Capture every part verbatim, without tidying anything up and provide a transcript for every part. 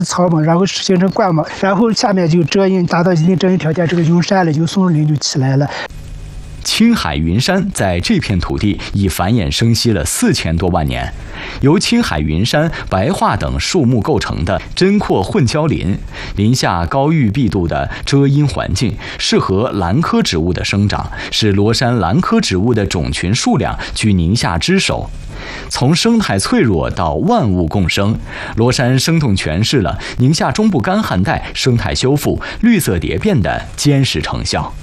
草嘛，然后形成灌嘛，然后下面就遮阴，达到一定遮阴条件，这个云山了，就松林就起来了。 青海云山在这片土地已繁衍生息了四千多万年，由青海云山、白桦等树木构成的针阔混交林，林下高郁碧度的遮阴环境，适合兰科植物的生长，使罗山兰科植物的种群数量居宁夏之首。从生态脆弱到万物共生，罗山生动诠释了宁夏中部干旱带生态修复、绿色蝶变的坚实成效。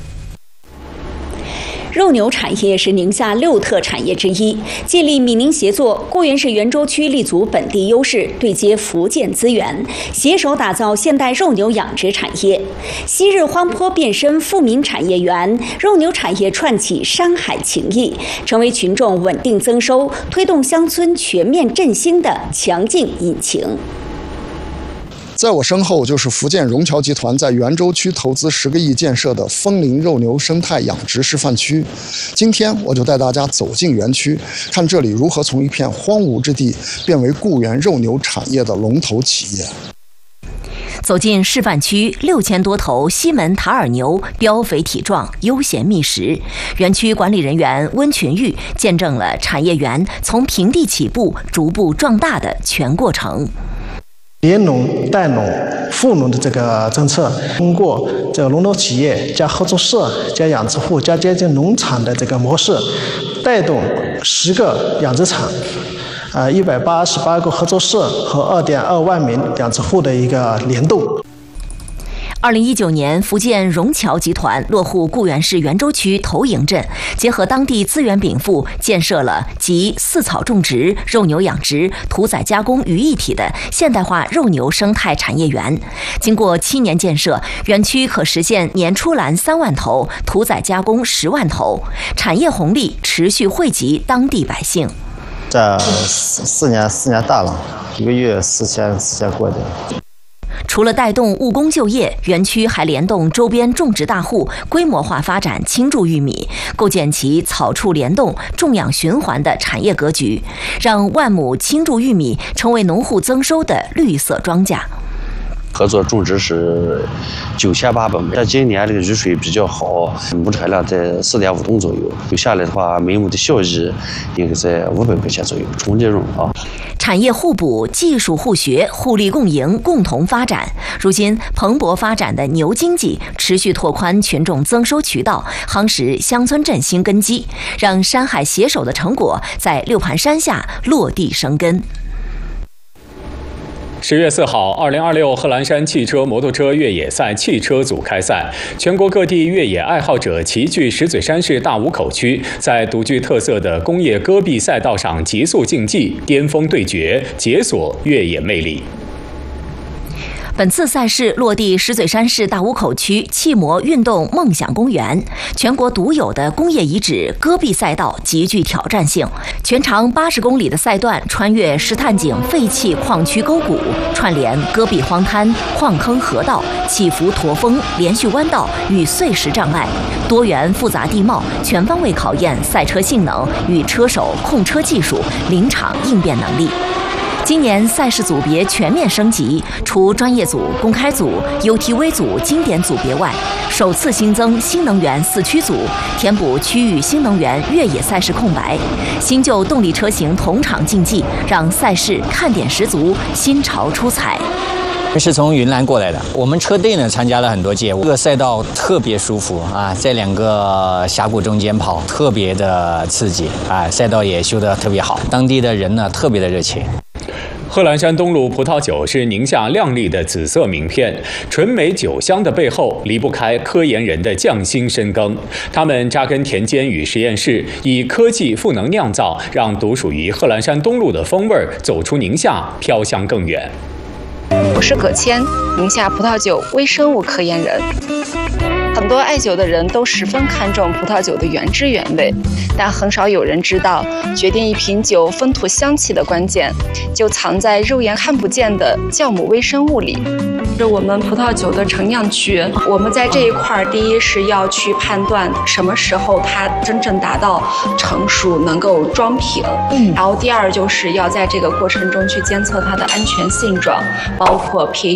肉牛产业是宁夏六特产业之一，建立闽宁协作，固原市袁州区立足本地优势，对接福建资源，携手打造现代肉牛养殖产业。昔日荒坡变身富民产业园，肉牛产业串起山海情谊，成为群众稳定增收、推动乡村全面振兴的强劲引擎。 在我身后就是福建融侨集团在袁州区投资十个亿建设的枫林肉牛生态养殖示范区。今天我就带大家走进园区，看这里如何从一片荒芜之地变为固原肉牛产业的龙头企业。 走进示范区，六千多头西门塔尔牛膘肥体壮，悠闲觅食。园区管理人员温群玉见证了产业园从平地起步、逐步壮大的全过程。 联农、代农、富农的这个政策，通过这个龙头企业加合作社加养殖户加接近农场的这个模式，带动十个养殖场，呃，一百八十八个合作社和二点二万名养殖户的一个联动。 二零一九年，福建融侨集团落户固原市袁州区头营镇，结合当地资源禀赋，建设了集饲草种植、肉牛养殖、屠宰加工于一体的现代化肉牛生态产业园。经过七年建设，园区可实现年出栏三万头，屠宰加工十万头，产业红利持续惠及当地百姓。 这四年四年大了，一个月四千四千过的。 除了带动务工就业，园区还联动周边种植大户，规模化发展青贮玉米，构建起草畜联动、种养循环的产业格局，让万亩青贮玉米成为农户增收的绿色庄稼。 合作种植是九千八百亩，但今年这个雨水比较好，亩产量在四点五吨左右。有下来的话，每亩的效益应该在五百块钱左右，纯利润啊。 产业互补、技术互学、互利共赢、共同发展。如今蓬勃发展的牛经济持续拓宽群众增收渠道，夯实乡村振兴根基，让山海携手的成果在六盘山下落地生根。 十月四号，二零二六贺兰山汽车摩托车越野赛汽车组开赛，全国各地越野爱好者齐聚石嘴山市大武口区，在独具特色的工业戈壁赛道上极速竞技、巅峰对决，解锁越野魅力。 本次赛事落地石嘴山市大武口区汽摩运动梦想公园，全国独有的工业遗址戈壁赛道极具挑战性。全长八十公里的赛段穿越石炭井废弃矿区沟谷，串联戈壁荒滩、矿坑河道、起伏驼峰、连续弯道与碎石障碍，多元复杂地貌全方位考验赛车性能与车手控车技术、临场应变能力。今年赛事组别全面升级，除专业组、公开组、U T V 组、经典组别外，首次新增新能源四驱组，填补区域新能源越野赛事空白。新旧动力车型同场竞技，让赛事看点十足，新潮出彩。 是从云南过来的，我们车队呢参加了很多届，这个赛道特别舒服啊，在两个峡谷中间跑，特别的刺激啊，赛道也修得特别好，当地的人呢特别的热情。 贺兰山东路葡萄酒是宁夏亮丽的紫色名片，纯美酒香的背后离不开科研人的匠心深耕。他们扎根田间与实验室，以科技赋能酿造，让独属于贺兰山东路的风味走出宁夏，飘香更远。 我是葛谦，宁夏葡萄酒微生物科研人。很多爱酒的人都十分看重葡萄酒的原汁原味，但很少有人知道，决定一瓶酒风土香气的关键，就藏在肉眼看不见的酵母微生物里。 是我们葡萄酒的陈酿区，我们在这一块，第一是要去判断什么时候它真正达到成熟，能够装瓶，嗯，然后第二就是要在这个过程中去监测它的安全性状，包括 pH